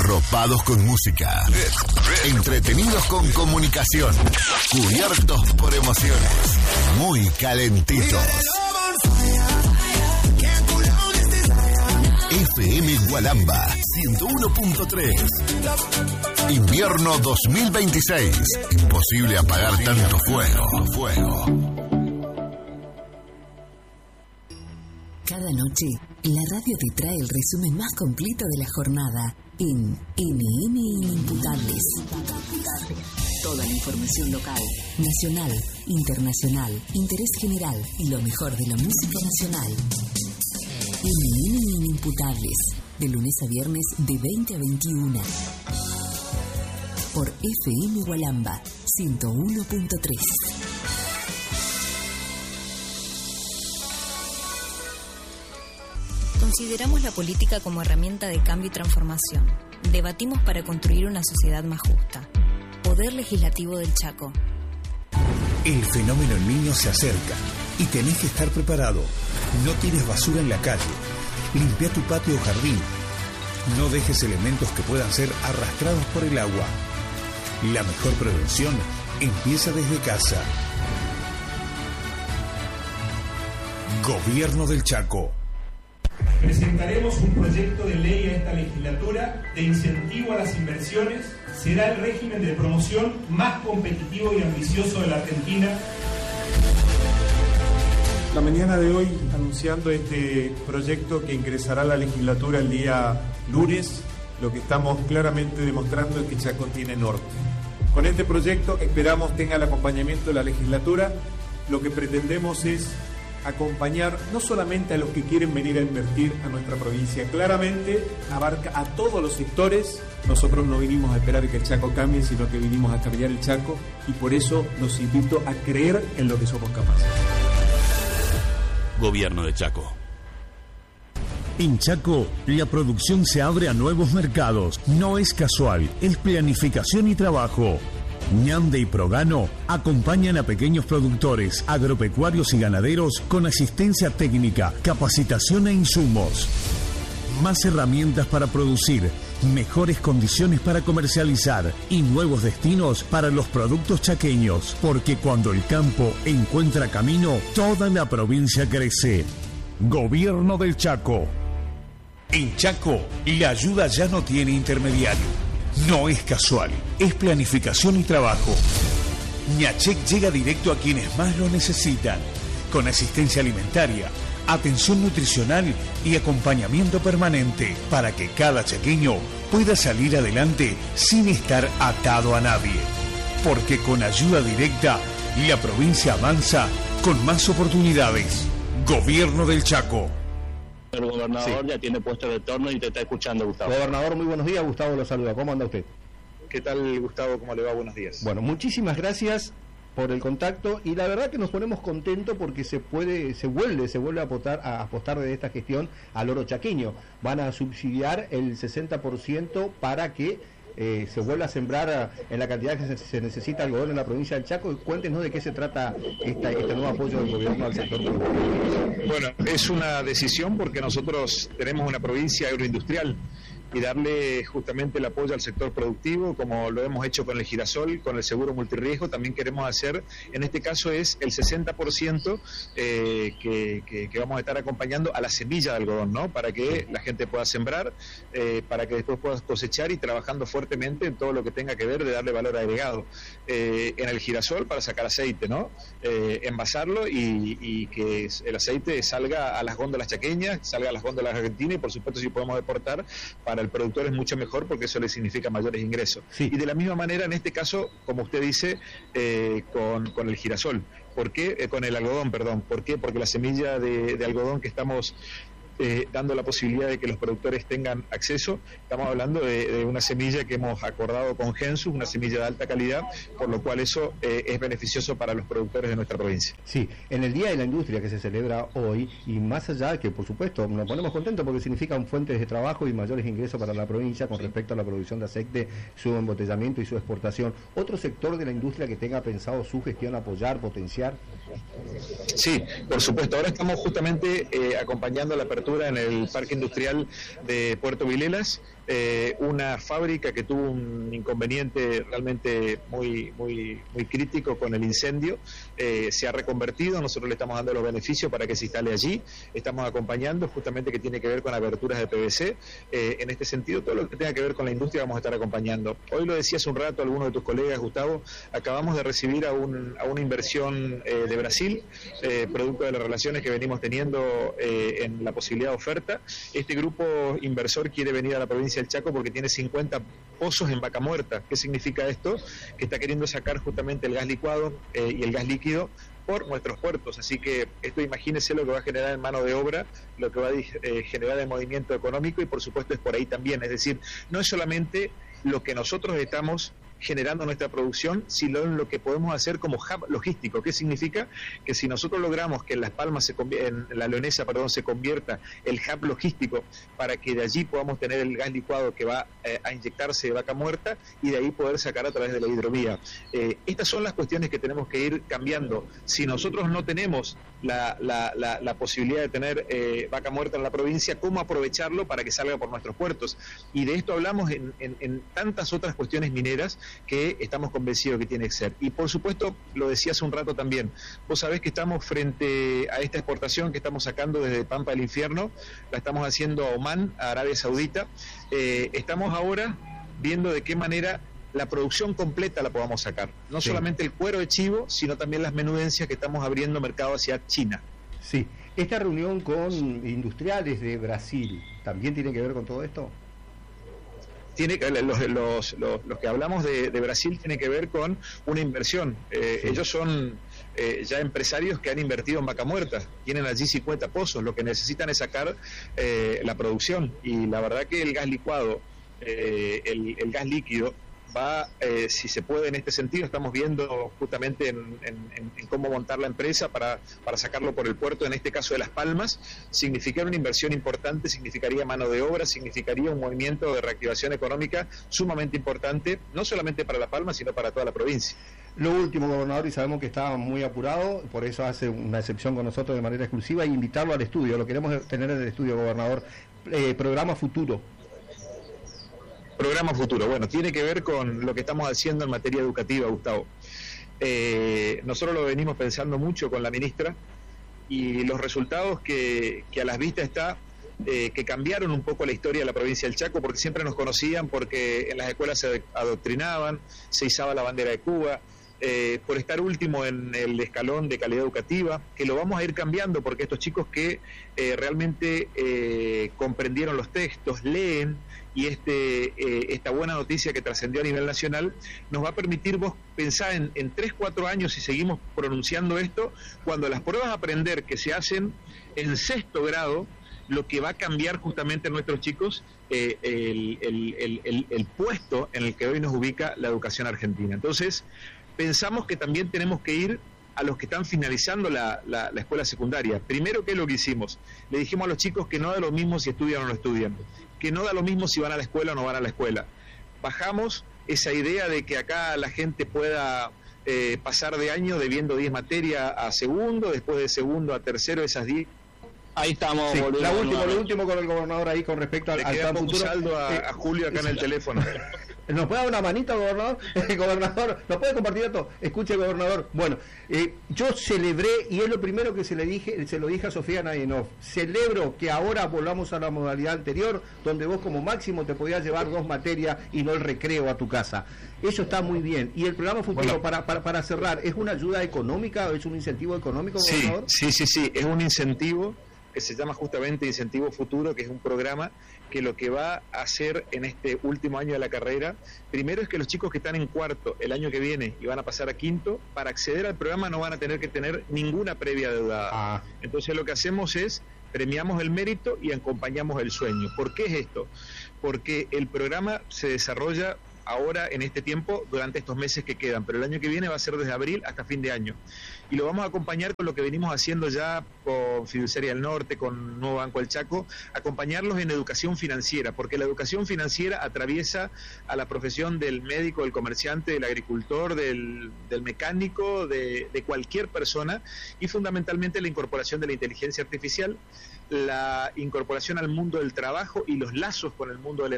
Arropados con música, entretenidos con comunicación, cubiertos por emociones, muy calentitos. FM Gualamba 101.3. Invierno 2026. Imposible apagar tanto fuego. Cada noche, la radio te trae el resumen más completo de la jornada en NN Inimputables. Toda la información local, nacional, internacional, interés general y lo mejor de la música nacional. NN Inimputables, de lunes a viernes de 20 a 21. Por FM Gualamba 101.3. Consideramos la política como herramienta de cambio y transformación. Debatimos para construir una sociedad más justa. Poder Legislativo del Chaco. El fenómeno El Niño se acerca y tenés que estar preparado. No tires basura en la calle. Limpia tu patio o jardín. No dejes elementos que puedan ser arrastrados por el agua. La mejor prevención empieza desde casa. Gobierno del Chaco. Presentaremos un proyecto de ley a esta legislatura de incentivo a las inversiones. Será el régimen de promoción más competitivo y ambicioso de la Argentina. La mañana de hoy, anunciando este proyecto que ingresará a la legislatura el día lunes, lo que estamos claramente demostrando es que Chaco tiene norte. Con este proyecto esperamos tenga el acompañamiento de la legislatura. Lo que pretendemos es acompañar no solamente a los que quieren venir a invertir a nuestra provincia, claramente abarca a todos los sectores. Nosotros no vinimos a esperar que el Chaco cambie, sino que vinimos a cambiar el Chaco, y por eso los invito a creer en lo que somos capaces. Gobierno de Chaco. En Chaco, la producción se abre a nuevos mercados. No es casual, es planificación y trabajo. Ñande y Progano acompañan a pequeños productores, agropecuarios y ganaderos con asistencia técnica, capacitación e insumos. Más herramientas para producir, mejores condiciones para comercializar y nuevos destinos para los productos chaqueños. Porque cuando el campo encuentra camino, toda la provincia crece. Gobierno del Chaco. En Chaco, la ayuda ya no tiene intermediario. No es casual, es planificación y trabajo. Ñachec llega directo a quienes más lo necesitan, con asistencia alimentaria, atención nutricional y acompañamiento permanente para que cada chaqueño pueda salir adelante sin estar atado a nadie. Porque con ayuda directa, la provincia avanza con más oportunidades. Gobierno del Chaco. El gobernador ya tiene puesto de torno y te está escuchando, Gustavo. Gobernador, muy buenos días. Gustavo lo saluda. ¿Cómo anda usted? ¿Qué tal, Gustavo? ¿Cómo le va? Buenos días. Bueno, muchísimas gracias por el contacto, y la verdad que nos ponemos contentos porque se vuelve a apostar de esta gestión al oro chaqueño. Van a subsidiar el 60% para que se vuelva a sembrar en la cantidad que se necesita algodón en la provincia del Chaco. Cuéntenos de qué se trata este nuevo apoyo del gobierno al sector productivo. Bueno, es una decisión porque nosotros tenemos una provincia agroindustrial, y darle justamente el apoyo al sector productivo, como lo hemos hecho con el girasol, con el seguro multirriesgo. También queremos hacer, en este caso es el 60% que vamos a estar acompañando a la semilla de algodón, ¿no? Para que la gente pueda sembrar, para que después pueda cosechar, y trabajando fuertemente en todo lo que tenga que ver de darle valor agregado. En el girasol para sacar aceite, ¿no? Envasarlo y que el aceite salga a las góndolas chaqueñas, salga a las góndolas argentinas, y por supuesto si podemos exportar, para el productor es mucho mejor porque eso le significa mayores ingresos. Sí. Y de la misma manera, en este caso, como usted dice, con el girasol. ¿Por qué? Con el algodón, perdón. ¿Por qué? Porque la semilla de algodón que estamos dando la posibilidad de que los productores tengan acceso, estamos hablando de una semilla que hemos acordado con Gensus, una semilla de alta calidad, por lo cual eso es beneficioso para los productores de nuestra provincia. Sí, en el Día de la Industria que se celebra hoy, y más allá que por supuesto nos ponemos contentos porque significan fuentes de trabajo y mayores ingresos para la provincia con respecto a la producción de aceite, su embotellamiento y su exportación, ¿otro sector de la industria que tenga pensado su gestión apoyar, potenciar? Sí, por supuesto. Ahora estamos justamente acompañando la apertura apertura en el Parque Industrial de Puerto Vilelas, una fábrica que tuvo un inconveniente realmente muy crítico con el incendio, se ha reconvertido, nosotros le estamos dando los beneficios para que se instale allí, estamos acompañando justamente que tiene que ver con aberturas de PVC, en este sentido todo lo que tenga que ver con la industria vamos a estar acompañando. Hoy lo decía hace un rato alguno de tus colegas, Gustavo, acabamos de recibir a una inversión de Brasil, producto de las relaciones que venimos teniendo en la posibilidad de oferta. Este grupo inversor quiere venir a la provincia del Chaco porque tiene 50 pozos en Vaca Muerta. ¿Qué significa esto? Que está queriendo sacar justamente el gas licuado y el gas líquido por nuestros puertos, así que esto imagínese lo que va a generar en mano de obra, lo que va a generar en movimiento económico y por supuesto es por ahí también, es decir, no es solamente lo que nosotros estamos generando nuestra producción, sino lo que podemos hacer como hub logístico. ¿Qué significa? Que si nosotros logramos que en Las Palmas, en La Leonesa, se convierta el hub logístico para que de allí podamos tener el gas licuado que va a inyectarse de Vaca Muerta y de ahí poder sacar a través de la hidrovía. Estas son las cuestiones que tenemos que ir cambiando. Si nosotros no tenemos la posibilidad de tener Vaca Muerta en la provincia, ¿cómo aprovecharlo para que salga por nuestros puertos? Y de esto hablamos en tantas otras cuestiones mineras que estamos convencidos que tiene que ser. Y por supuesto, lo decía hace un rato también, vos sabés que estamos frente a esta exportación que estamos sacando desde Pampa del Infierno, la estamos haciendo a Omán, a Arabia Saudita, estamos ahora viendo de qué manera la producción completa la podamos sacar, no solamente el cuero de chivo, sino también las menudencias que estamos abriendo mercado hacia China. Sí, esta reunión con industriales de Brasil, ¿también tiene que ver con todo esto? Los que hablamos de Brasil tiene que ver con una inversión. Ellos son ya empresarios que han invertido en Vaca Muerta, tienen allí 50 pozos, lo que necesitan es sacar la producción y la verdad que el gas licuado, el gas líquido va, si se puede en este sentido, estamos viendo justamente en cómo montar la empresa para sacarlo por el puerto, en este caso de Las Palmas, significaría una inversión importante, significaría mano de obra, significaría un movimiento de reactivación económica sumamente importante, no solamente para Las Palmas, sino para toda la provincia. Lo último, gobernador, y sabemos que está muy apurado, por eso hace una excepción con nosotros de manera exclusiva, e invitarlo al estudio, lo queremos tener en el estudio, gobernador, programa futuro. Programa futuro, bueno, tiene que ver con lo que estamos haciendo en materia educativa, Gustavo. Nosotros lo venimos pensando mucho con la ministra y los resultados que a las vistas está, que cambiaron un poco la historia de la provincia del Chaco, porque siempre nos conocían, porque en las escuelas se adoctrinaban, se izaba la bandera de Cuba, por estar último en el escalón de calidad educativa, que lo vamos a ir cambiando, porque estos chicos que realmente comprendieron los textos, leen, y esta buena noticia que trascendió a nivel nacional nos va a permitir vos pensar en 3-4 años, si seguimos pronunciando esto, cuando las pruebas a aprender que se hacen en 6º grado, lo que va a cambiar justamente en nuestros chicos el puesto en el que hoy nos ubica la educación argentina. Entonces, pensamos que también tenemos que ir a los que están finalizando la escuela secundaria. Primero, ¿qué es lo que hicimos? Le dijimos a los chicos que no da lo mismo si estudian o no estudian, que no da lo mismo si van a la escuela o no van a la escuela. Bajamos esa idea de que acá la gente pueda pasar de año debiendo 10 materias a segundo, después de segundo a tercero, esas 10. Ahí estamos, sí, lo último con el gobernador ahí con respecto al plan futuro. Saldo a Julio acá en el teléfono. ¿Nos puede dar una manita, gobernador? Gobernador, ¿nos puede compartir esto? Escuche, gobernador. Bueno, yo celebré, y es lo primero que se lo dije a Sofía Nadinov, celebro que ahora volvamos a la modalidad anterior, donde vos como máximo te podías llevar 2 materias y no el recreo a tu casa. Eso está muy bien. Y el programa futuro, bueno, para cerrar, ¿es una ayuda económica? ¿Es un incentivo económico, gobernador? Sí, es un incentivo que se llama justamente Incentivo Futuro, que es un programa que lo que va a hacer en este último año de la carrera, primero es que los chicos que están en cuarto el año que viene y van a pasar a quinto, para acceder al programa no van a tener que tener ninguna previa deudada. Entonces lo que hacemos es, premiamos el mérito y acompañamos el sueño. ¿Por qué es esto? Porque el programa se desarrolla ahora en este tiempo durante estos meses que quedan, pero el año que viene va a ser desde abril hasta fin de año. Y lo vamos a acompañar con lo que venimos haciendo ya con Fiduciaria del Norte, con Nuevo Banco del Chaco, acompañarlos en educación financiera, porque la educación financiera atraviesa a la profesión del médico, del comerciante, del agricultor, del mecánico, de cualquier persona, y fundamentalmente la incorporación de la inteligencia artificial, la incorporación al mundo del trabajo y los lazos con el mundo del